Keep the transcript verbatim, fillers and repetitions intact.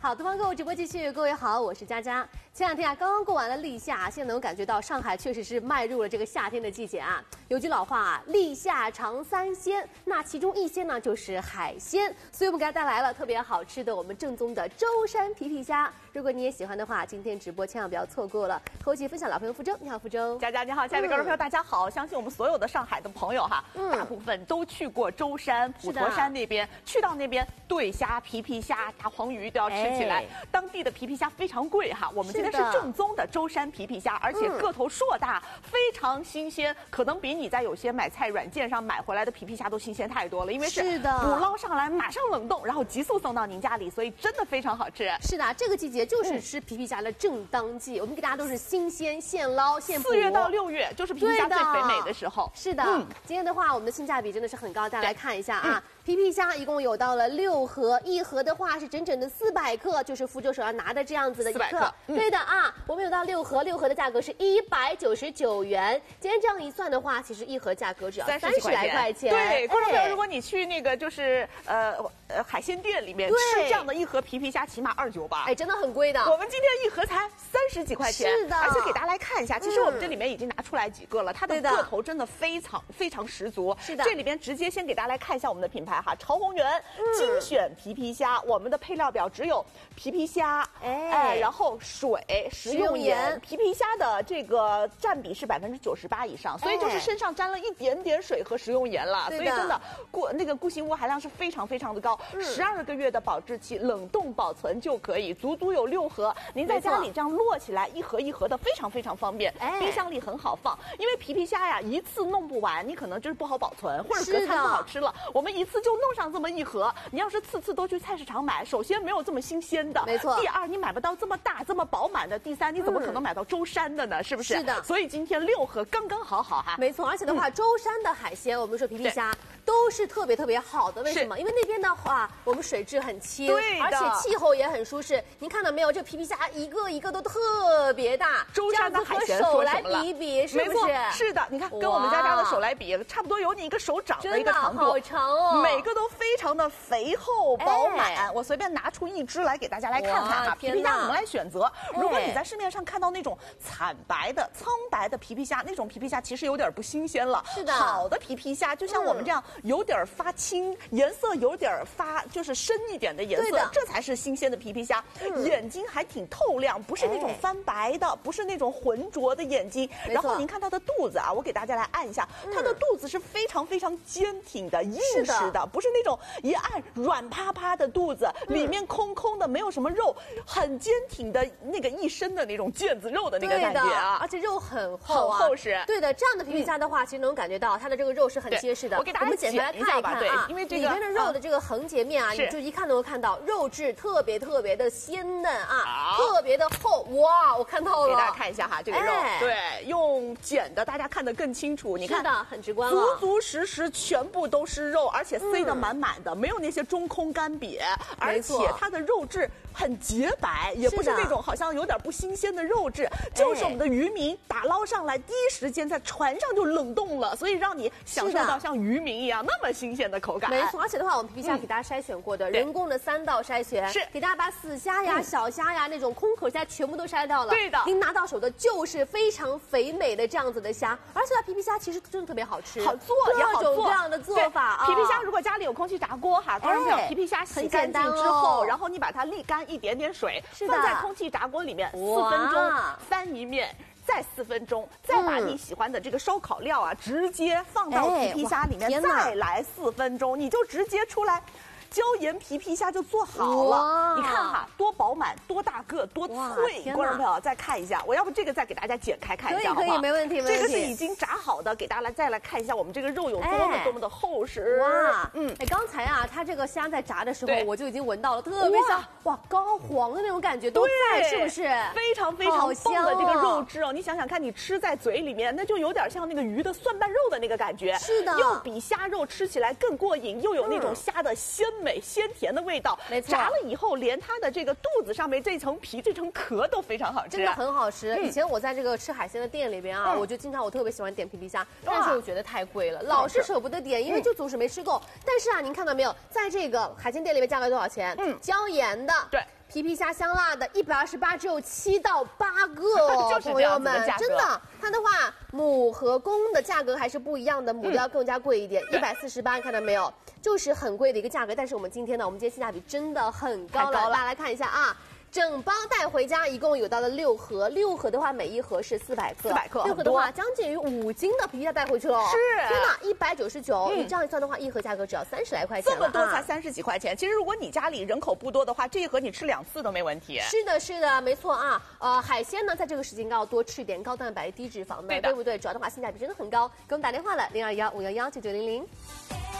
好，东方购物直播继续，各位好，我是佳佳。前两天啊，刚刚过完了立夏，现在能感觉到上海确实是迈入了这个夏天的季节啊。有句老话啊，立夏尝三鲜，那其中一鲜呢就是海鲜，所以我们给大家带来了特别好吃的我们正宗的舟山皮皮虾。如果你也喜欢的话，今天直播千万不要错过了。和我一起分享老朋友福州，你好，福州。 佳佳你好，亲爱的观众朋友，大家好。相信我们所有的上海的朋友哈， 嗯大部分都去过舟山、普陀山那边，去到那边对虾、皮皮虾、大黄鱼都要吃起来。哎、当地的皮皮虾非常贵哈，我们今天是正宗的舟山皮皮虾，而且个头硕大，嗯、非常新鲜，可能比你在有些买菜软件上买回来的皮皮虾都新鲜太多了，因为是捕捞上来马上冷冻，然后急速送到您家里，所以真的非常好吃。 是的，这个季节就是吃皮皮虾的正当季，嗯、我们给大家都是新鲜现捞现捕。 四月到六月就是皮皮虾最肥美的时候。 是的，嗯、今天的话我们的性价比真的是很高，大家来看一下啊。皮皮虾一共有到了六盒，一盒的话是整整的四百克，就是福州手上拿的这样子的一克。嗯、对的啊，我们有到六盒，六盒的价格是一百九十九元。今天这样一算的话，其实一盒价格只要三十来块钱。 对，观众朋友，如果你去那个就是呃呃海鲜店里面吃这样的一盒皮皮虾，起码二九八。 哎，真的很贵的。 我们今天一盒才三十几块钱。 是的， 而且给大家来看一下，其实我们这里面已经拿出来几个了，它的个头真的非常非常十足。 是的， 这里边直接先给大家来看一下我们的品牌哈，潮红源。精选皮皮虾，我们的配料表只有皮皮虾，哎，哎然后水、食用盐。皮皮虾的这个占比是百分之九十八以上，所以就是身上沾了一点点水和食用盐了，所以真的固那个固形物含量是非常非常的高。十二个月的保质期，冷冻保存就可以，足足有六盒。您在家里这样摞起来，一盒一盒的，非常非常方便。哎，冰箱里很好放，因为皮皮虾呀，一次弄不完，你可能就是不好保存，或者隔餐不好吃了。我们一次就弄上这么一盒，你要是次次都去菜市场买，首先没有这么新鲜的， 没错。 第二，你买不到这么大、这么饱满的；第三，你怎么可能买到舟山的呢？是不是？ 是的。 所以今天六盒刚刚好好哈。 没错，而且的话，舟山的海鲜，我们说皮皮虾都是特别特别好的。为什么？因为那边的话，我们水质很清， 对的， 而且气候也很舒适。您看到没有？这皮皮虾一个一个都特别大， 舟山的海鲜手来比一比，是不是？ 是的，你看跟我们家家的手来比，差不多有你一个手掌的一个长度， 好长哦， 每个都非常的肥厚饱满。哎、我随便拿出一只来给大家来看看哈，皮皮虾怎么来选择？如果你在市面上看到那种惨白的、苍白的皮皮虾，那种皮皮虾其实有点不新鲜了。 是的， 好的皮皮虾就像我们这样有点发青，颜色有点发就是深一点的颜色，这才是新鲜的皮皮虾。嗯、眼睛还挺透亮，不是那种翻白的，哎、不是那种浑浊的眼睛。然后您看它的肚子啊，我给大家来按一下，它的肚子是非常非常坚挺的、硬实的，的不是那种一按软趴趴的肚子。里面空空的，没有什么肉，很坚挺的那个一身的那种腱子肉的那个感觉啊， 而且肉很厚啊， 很厚实。 对的，这样的皮皮虾的话，嗯、其实能感觉到它的这个肉是很结实的。 我给大家我们剪开来看一看啊， 因为这个里面的肉的这个横截面啊，你就一看能够看到肉质特别特别的鲜嫩啊，特别的厚。哇，我看到了， 给大家看一下哈，这个肉，哎、对，用剪的大家看得更清楚。你看， 是的，很直观了， 足足实实全部都是肉，而且塞得满满的，嗯、没有那些中空干瘪。而且它的肉质很洁白，也不是那种好像有点不新鲜的肉质，就是我们的渔民打捞上来，第一时间在船上就冷冻了，所以让你享受到像渔民一样那么新鲜的口感。 没错，而且的话，我们皮皮虾给大家筛选过的，人工的三道筛选， 是给大家把死虾呀、小虾呀那种空壳虾全部都筛掉了。 对的， 您拿到手的就是非常肥美的这样子的虾，而且它皮皮虾其实真的特别好吃， 好做也好做， 各种各样的做法啊。 皮皮虾如果家里有空气炸锅哈，观众朋友，皮皮虾洗干净之后，然后你把它沥干一点点水，放在空气炸锅里面四分钟，翻一面。再四分钟，再把你喜欢的这个烧烤料啊，直接放到皮皮虾里面，再来四分钟，你就直接出来。椒盐皮皮虾就做好了，你看哈，多饱满，多大个，多脆！观众朋友再看一下，我要不这个再给大家剪开看一下，好不好？ 可以，没问题，没问题。 这个是已经炸好的，给大家再来看一下我们这个肉有多么多么的厚实。 哇，嗯，哎，刚才啊，它这个虾在炸的时候，我就已经闻到了特别香，哇，高黄的那种感觉都在，是不是？ 非常非常棒的这个肉质哦，你想想看，你吃在嘴里面，那就有点像那个鱼的蒜瓣肉的那个感觉。 是的， 又比虾肉吃起来更过瘾，又有那种虾的鲜美鲜甜的味道。 没错， 炸了以后，连它的这个肚子上面这层皮、这层壳都非常好吃， 真的很好吃。以前我在这个吃海鲜的店里边啊，我就经常我特别喜欢点皮皮虾，但是我觉得太贵了，老是舍不得点，因为就总是没吃够。但是啊，您看到没有，在这个海鲜店里面价格多少钱？嗯，椒盐的。 对。 皮皮虾香辣的，一百二十八只有七到八个哦， 就是朋友们，真的， 它的话母和公的价格还是不一样的，母的要更加贵一点，一百四十八，看到没有？就是很贵的一个价格，但是我们今天呢，我们今天性价比真的很高了， 高了大家来看一下啊。整包带回家，一共有到了六盒，六盒的话，每一盒是四百克， 四百克， 六盒的话，将近于五斤的皮皮虾带回去了。 是， 天哪，一百九十九，你这样一算的话，一盒价格只要三十来块钱， 这么多才三十几块钱。其实如果你家里人口不多的话，这一盒你吃两次都没问题。 是的，是的，没错啊。呃，海鲜呢，在这个时间要多吃一点高蛋白、低脂肪的，对不对？主要的话，性价比真的很高。给我们打电话了，零二幺五幺幺九九零零。